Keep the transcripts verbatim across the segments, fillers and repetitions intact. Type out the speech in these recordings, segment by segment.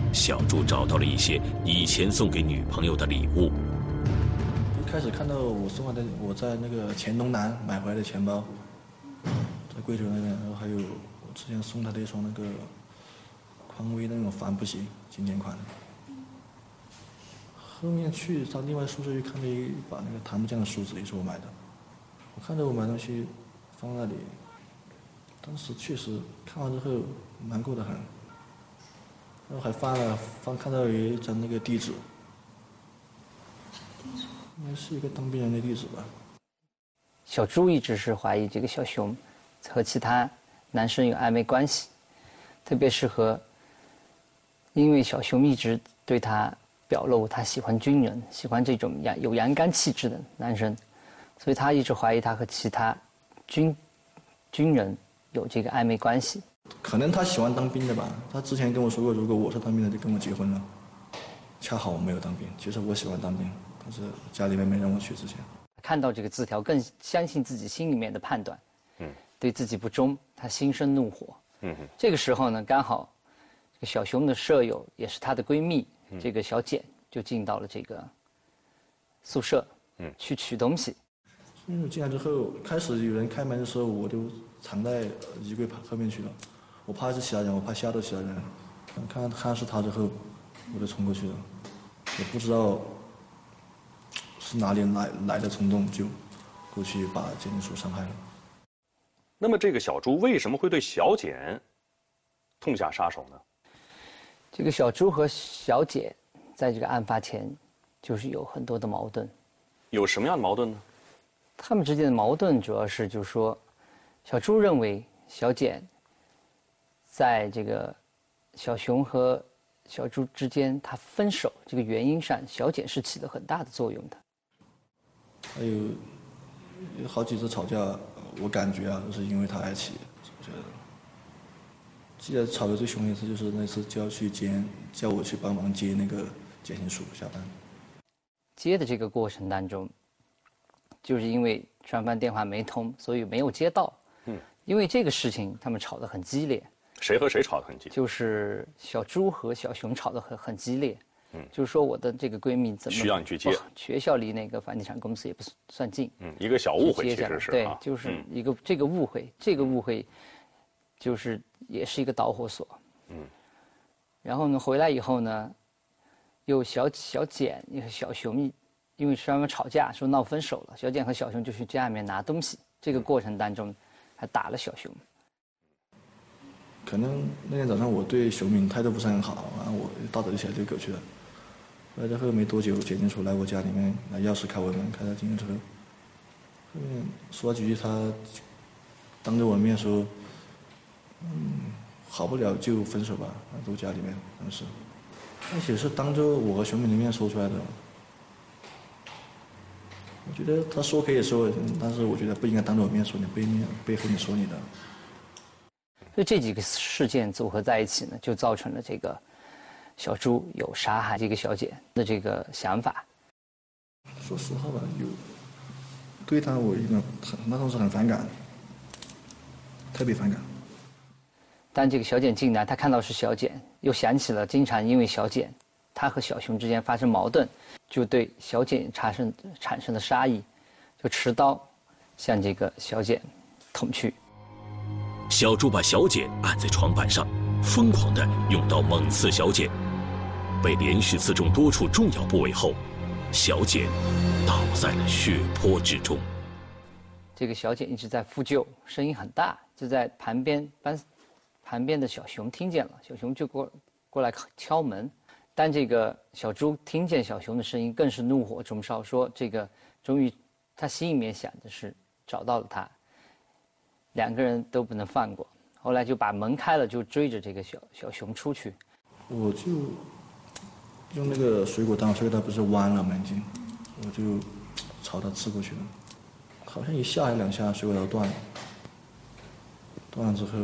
小朱找到了一些以前送给女朋友的礼物。 一开始看到我送来的，我在那个黔东南买回来的钱包，在贵州那边，然后还有我之前送他的一双那个匡威的那种帆布鞋，经典款的。后面去到另外宿舍去看了一把那个檀木匠的梳子，也是我买的。我看着我买东西放那里，当时确实看完之后难过的很，然后还翻了翻，看到有一张那个地址，地址应该是一个当兵人的地址吧。 小朱一直是怀疑这个小熊和其他男生有暧昧关系，特别是和，因为小熊一直对他表露他喜欢军人，喜欢这种阳有阳刚气质的男生，所以他一直怀疑他和其他军军人有这个暧昧关系。 可能他喜欢当兵的吧，他之前跟我说过，如果我是当兵的就跟我结婚了。恰好我没有当兵，其实我喜欢当兵，但是家里面没让我去之前。 看到这个字条，更相信自己心里面的判断，嗯，对自己不忠，他心生怒火。嗯，这个时候呢，刚好这个小熊的舍友也是她的闺蜜，嗯、这个小简就进到了这个宿舍，嗯，去取东西。 嗯，进来之后，开始有人开门的时候，我就藏在衣柜后面去了。我怕是其他人，我怕吓到其他人。看看是他之后，我就冲过去了，也不知道是哪里来来的冲动，就过去把简简书伤害了。 那么这个小朱为什么会对小简痛下杀手呢？ 这个小朱和小简在这个案发前就是有很多的矛盾。 有什么样的矛盾呢？ 他们之间的矛盾主要是就是说，小朱认为小简在这个小熊和小朱之间他分手这个原因上，小简是起了很大的作用的。 还有有好几次吵架，我感觉啊，都是因为他而起。我觉得，记得吵得最凶一次就是那次叫去接，叫我去帮忙接那个简讯书下班。 接的这个过程当中，就是因为双方电话没通，所以没有接到。嗯，因为这个事情他们吵得很激烈。 谁和谁吵得很激烈？ 就是小朱和小熊吵得很很激烈。嗯，就是说我的这个闺蜜怎么需要你去接？ 学校离那个房地产公司也不算近。 嗯，一个小误会其实是对，就是一个、嗯、这个误会，这个误会就是也是一个导火索。嗯，然后呢，回来以后呢，又小小简、小熊，因为双方吵架，说闹分手了，小简和小熊就去家里面拿东西。这个过程当中，还打了小熊。 可能那天早上我对熊敏态度不是很好，然后我大早就起来遛狗去了。回来之后没多久，简简书来我家里面拿钥匙开我门，开到进去之后，后面说几句，他当着我面说，嗯，好不了就分手吧，都家里面当时，而且是当着我和熊敏的面说出来的。我觉得他说可以说，但是我觉得不应该当着我面说，你背面背后你说你的。 所以这几个事件组合在一起呢，就造成了这个小朱有杀害这个小简的这个想法。 说实话吧，有对他我一个很那时候很反感，特别反感。 当这个小简进来，他看到是小简，又想起了经常因为小简，他和小熊之间发生矛盾，就对小简产生产生了杀意，就持刀向这个小简捅去。 小朱把小简按在床板上，疯狂地用刀猛刺小简。被连续刺中多处重要部位后，小简倒在了血泊之中。 这个小简一直在呼救，声音很大，就在旁边班旁边的小熊听见了，小熊就过过来敲门。但这个小朱听见小熊的声音，更是怒火中烧，说这个终于他心里面想的是找到了他。两个人都不能放过，后来就把门开了，就追着这个小小熊出去。 我就用那个水果刀，水果刀不是弯了门襟，我就朝他刺过去了，好像一下还两下，水果刀断了。断了之后，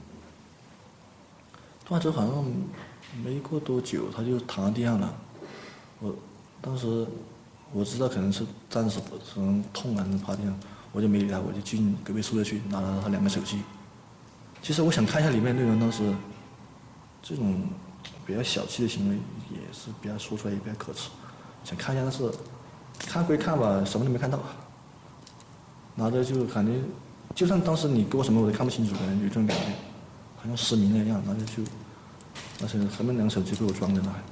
断了之后好像没过多久，他就躺在地上了。我当时我知道可能是暂时可能痛啊，可能趴地上。我就没理他，我就进隔壁宿舍去拿了他两个手机。其实我想看一下里面内容，当时这种比较小气的行为，也是比较说出来也比较可耻。想看一下，但是看归看吧，什么都没看到。拿着就感觉，就算当时你给我什么我都看不清楚，可能有这种感觉，好像失明了一样。拿着就，而且后面两手机被我装着呢。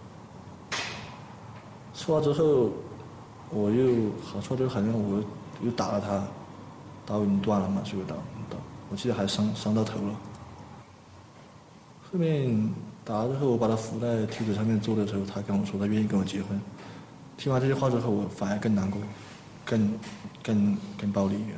出来之后，我又好出来之后好像我又打了他，刀已经断了嘛，这个刀刀，我记得还伤伤到头了。后面打了之后，我把他扶在梯子上面坐的时候，他跟我说他愿意跟我结婚。听完这句话之后，我反而更难过，更更更暴力一点。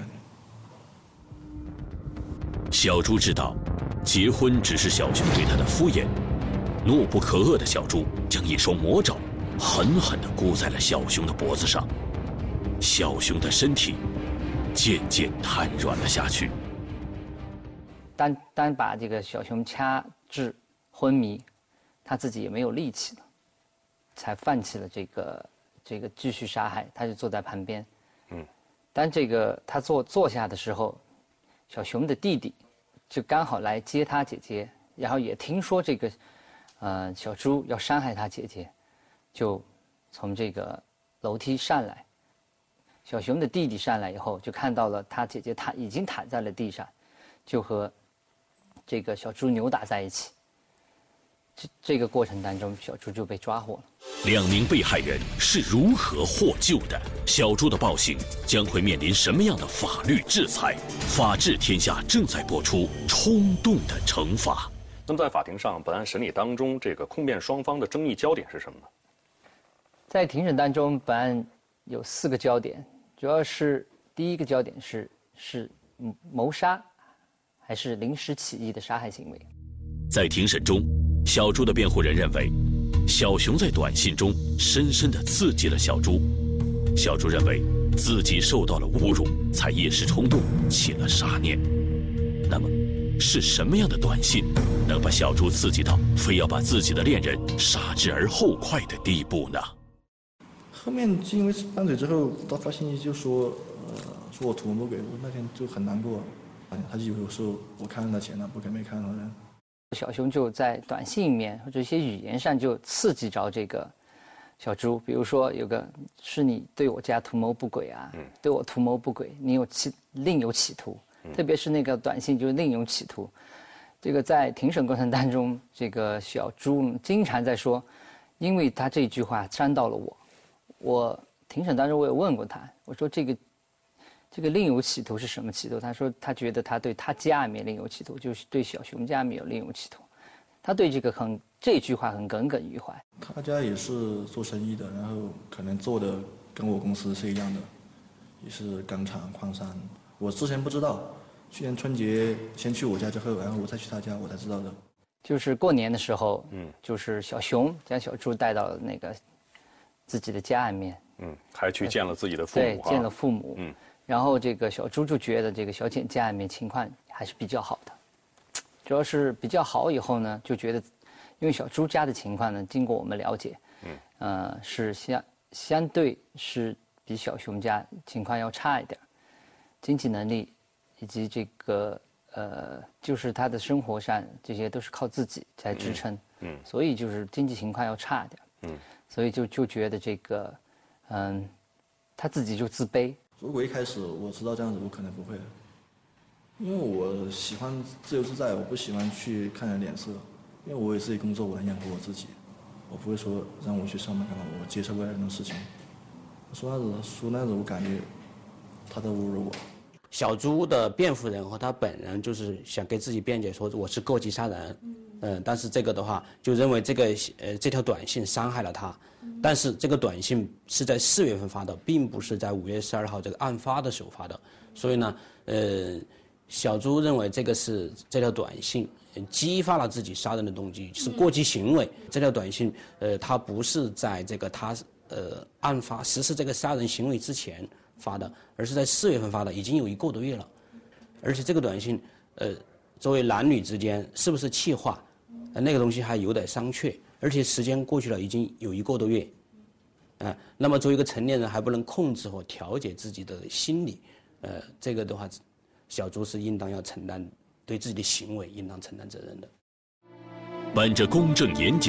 小猪知道，结婚只是小熊对他的敷衍。怒不可遏的小猪将一双魔爪狠狠地箍在了小熊的脖子上，小熊的身体渐渐瘫软了下去。 单单把这个小熊掐至昏迷，他自己也没有力气了，才放弃了这个这个继续杀害。他就坐在旁边，嗯，当这个他坐坐下的时候，小熊的弟弟就刚好来接他姐姐，然后也听说这个，呃，小猪要伤害他姐姐，就从这个楼梯上来。小熊的弟弟上来以后，就看到了他姐姐躺已经躺在了地上，就和这个小猪扭打在一起。这这个过程当中，小猪就被抓获了。 两名被害人是如何获救的？小猪的暴行将会面临什么样的法律制裁？法治天下正在播出《冲动的惩罚》。 那么在法庭上，本案审理当中，这个控辩双方的争议焦点是什么呢？ 在庭审当中，本案有四个焦点，主要是第一个焦点是是谋杀，还是临时起意的杀害行为。 在庭审中，小猪的辩护人认为，小熊在短信中深深地刺激了小猪。小猪认为自己受到了侮辱，才一时冲动起了杀念。那么，是什么样的短信能把小猪刺激到非要把自己的恋人杀之而后快的地步呢？ 后面因为拌嘴之后，他发信息就说，呃，说我图谋不轨，我那天就很难过。他就以为我说我看到他钱了，不跟没看到人。 小熊就在短信里面或者一些语言上就刺激着这个小猪，比如说有个是你对我家图谋不轨啊，嗯、对我图谋不轨，你有企另有企图，嗯、特别是那个短信就是另有企图。这个在庭审过程当中，这个小猪经常在说，因为他这句话伤到了我。我庭审当中我有问过他，我说这个这个另有企图是什么企图？他说他觉得他对他家里面另有企图，就是对小熊家里面有另有企图。他对这个很这句话很耿耿于怀。 他家也是做生意的，然后可能做的跟我公司是一样的，也是钢厂矿山。我之前不知道，去年春节先去我家之后，然后我再去他家，我才知道的。就是过年的时候，嗯，就是小熊将小猪带到了那个自己的家里面， 嗯，还去见了自己的父母， 对，见了父母，嗯，然后这个小猪就觉得这个小简家里面情况还是比较好的，主要是比较好以后呢，就觉得，因为小猪家的情况呢，经过我们了解，嗯，呃，是相相对是比小熊家情况要差一点，经济能力以及这个呃，就是他的生活上这些都是靠自己在支撑，嗯，嗯所以就是经济情况要差一点，嗯。所以就就觉得这个，嗯，他自己就自卑。如果一开始我知道这样子，我可能不会的，因为我喜欢自由自在，我不喜欢去看人脸色，因为我有自己工作，我能养活我自己，我不会说让我去上班干嘛，我接受不了这种事情。说那样子说那样子，我感觉他在侮辱我。 小猪的辩护人和他本人就是想给自己辩解，说我是过激杀人，嗯，呃，但是这个的话就认为这个呃这条短信伤害了他，嗯、但是这个短信是在四月份发的，并不是在五月十二号这个案发的时候发的，所以呢，呃，小猪认为这个是这条短信激发了自己杀人的动机，是过激行为。嗯、这条短信，呃，它不是在这个他呃案发实施这个杀人行为之前发的，而是在四月份发的，已经有一个多月了。而且这个短信，呃，作为男女之间是不是气话，呃，那个东西还有待商榷。而且时间过去了，已经有一个多月，啊、呃，那么作为一个成年人还不能控制和调节自己的心理，呃，这个的话，小猪是应当要承担对自己的行为应当承担责任的。 本着公正严谨